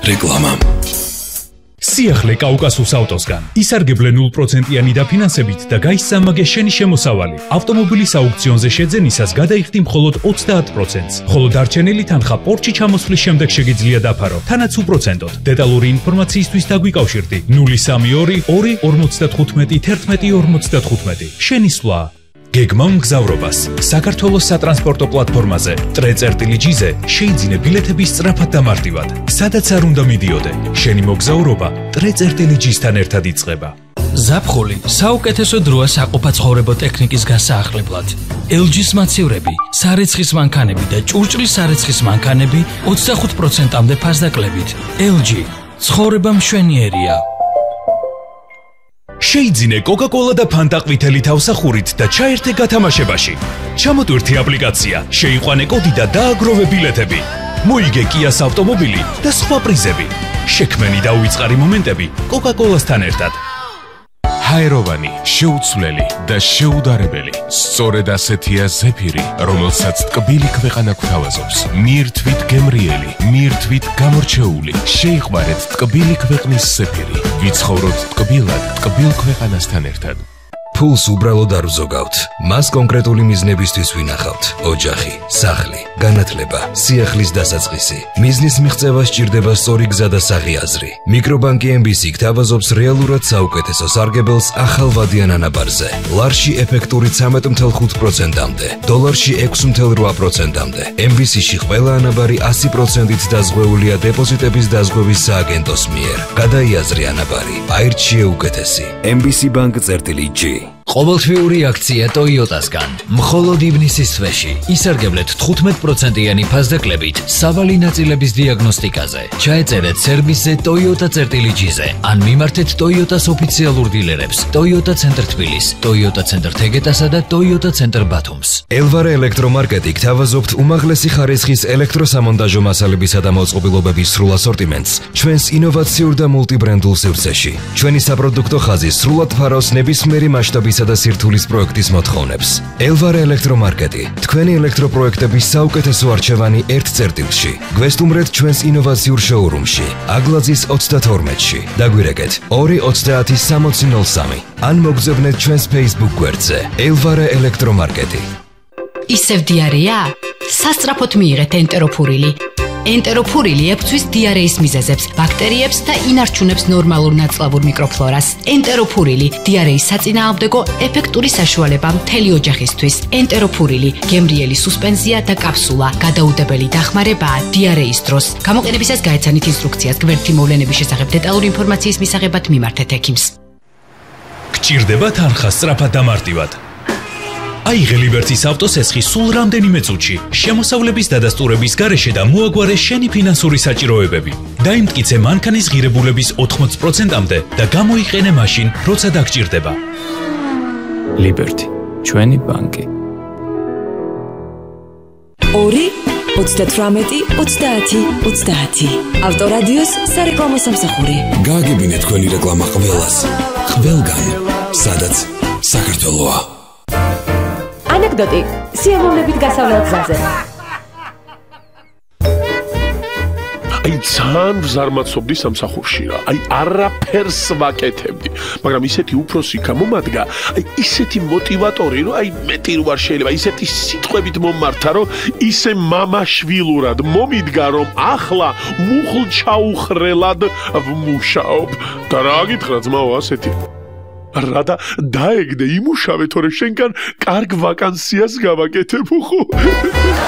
რეკლამა სიახლე კაუკასუს ავტოსგან. ისარგებლე 0%-იანი დაფინანსებით და გაისწამაგე შენი შემოსავალი. ავტომობილის აუქციონზე შეძენისას გადაიხდი მხოლოდ 30%-ს. ხოლო დარჩენილი თანხა პორტში ჩამოსვლის შემდეგ შეგიძლია დაფარო, თანაც უპროცენტოდ. დეტალური ინფორმაციისთვის დაგვიკავშირდი 032 2 55 11 55. შენი სვლა. გეგმა მგზავრობას. საქართველოს სატრანსპორტო პლატფორმაზე ტრე-წერტილი-ჯიზე შეიძინე ბილეთები სწრაფად და მარტივად. სადაც არ უნდა მიდიოდე. შენი მოგზაურობა ტრე-წერტილი-ჯისთან ერთად იწყება. ზაფხული საუკეთესო დროა საყოფაცხოვრებო ტექნიკის გასაახლებლად. LG-ს მაცივრები, სარეცხის მანქანები და ჭურჭლის სარეცხის მანქანები 25%-მდე ფასდაკლებით. LG ცხოვრება მშვენიერია. შეიძინე კოკა-კოლა და ფანტა ყვითელი თავსახურით და ჩაერთე გათამაშებაში. ჩამოტვირთი აპლიკაცია, შეიყვანე კოდი და დააგროვე ბილეთები. მოიგე კიას ავტომობილი და სხვა პრიზები. შექმენი და უიწყარი მომენტები კოკა-კოლასთან ერთად. ჰაეროვანი, შეუცვლელი და შეუდარებელი. სწორედ ასეთია ზეფირი, რომელსაც ტკბილი ქვეყანა გვთავაზობს. მიირთვით გემრიელი, მიირთვით გამორჩეული. შეიყვარეთ ტკბილი ქვეყნის ზეფირი. ვიცხოვროთ ტკბილად, ტკბილ ქვეყანასთან ერთად. ფულს უბრალოდ არ ვზოგავთ. მას კონკრეტული მიზნებისთვის ვინახავთ. ოჯახი, სახლი, განათლება, სიახლის დასაწყისი. მიზნის მიღწევა სჭირდება სწორი გზა და საღი მიკრობანკი MBC გთავაზობს რეალურად საუკეთესო სარგებელს ახალ ვადიან ანაბარზე. ლარში ეფექტური 13.5%-მდე, დოლარში 6.8%-მდე. MBC-ში ყველა ანაბარი 100%-ით დაზღვეულია დეპოზიტების დაზღვევის სააგენტოს მიერ. გადაიაზრე ანაბარი, აირჩიე უკეთესი. MBC Bank-G. ყოველთვიური აქცია Toyota-სგან. მხოლოდ ივნისის თვეში ისარგებლეთ 15%-იანი ფასდაკლებით სავალი ნაწილების დიაგნოსტიკაზე. ჩაეწერეთ სერვისზე Toyota-G-ზე ან მიმართეთ Toyota-s ოფიციალურ დილერებს Toyota Center თბილის, Toyota Center თეგეტასა და Toyota Center ბათუმს. ელვარე ელექტრომარკეტი გთავაზობთ უმაღლესი ხარისხის ელექტროსამონტაჟო მასალებისა და მოწყობილობების სრულ ასორტიმენტს ჩვენს ინოვაციურ და მულტიბრენდულ სივრცეში. ჩვენი საპროდუქტო ხაზი სრულად ფარავს ნებისმიერი მასშტაბის და სირთულის პროექტის მოთხოვნებს. ელვარე ელექტრომარკეტი, თქვენი ელექტროპროექტების საუკეთესო არჩევანი ერთ წერტილში. გვესტუმრეთ ჩვენს ინოვაციურ შოურუმში, აგლაძის 32-ში. დაგვირეკეთ 230-6003 ან მოგზავნეთ ჩვენს Facebook გვერდზე. ელვარე ელექტრომარკეტი. ისევ დიარეა? სასწრაფოდ მიიღეთ ენტეროფურილი. ენტეროფურილი ეფუძვის დიარეის მიზეზებს, ბაქტერიებს და ინარჩუნებს ნორმალურ ნაწლავურ მიკროფლორას. ენტეროფურილი დიარეის საწინააღმდეგო ეფექტური საშუალება მთელი ოჯახისთვის. ენტეროფურილი გემრიელი სუსპენზია და კაფსულა, გადაუდებელი დახმარებაა დიარეის დროს. გამოყენებისას გაეცანით ინსტრუქციას. გვერდითი მოვლენების შესახებ დეტალური ინფორმაციის მისაღებად მიმართეთ ექიმს. გჭირდება თანხა სწრაფად და მარტივად. აიღე ლიბერტის ავტოსესხი სულ რამდენიმე წუთში. შემოსავლების დადასტურების გარეშე და მოაგვარე შენი ფინანსური საჭიროებები. დაიმტკიცე მანქანის ღირებულების 80%-მდე და გამოიყენე მაშინ, როცა დაგჭირდება. ლიბერტი, ჩვენი ბანკი. 2-38-30-30. ავტორადიოს სარეკლამო სამსახური. გააგებინე თქვენი რეკლამა ყველას. ყველგან, სადაც საქართველოა. ანეკდოტი სიამოვნებით გასავლელ გზაზე. აი ძალიან ვზარმაცობდი სამსახურში რა. აი არაფერს ვაკეთებდი, მაგრამ ისეთი უფროსი გამომადგა, აი ისეთი მოტივატორი, რომ აი მეტი რო არ შეიძლება, ისეთი სიტყვებით მომართა, რომ ისე მამაშვილურად მომიდგა, რომ ახლა მუხლჩაუხრელად ვმუშაობ. და რა გითხრა ძმაო ასეთი? რა და დაეგდე იმუშავე, თორე შენგან კარგ ვაკანსიას გავაკეთებ ხო?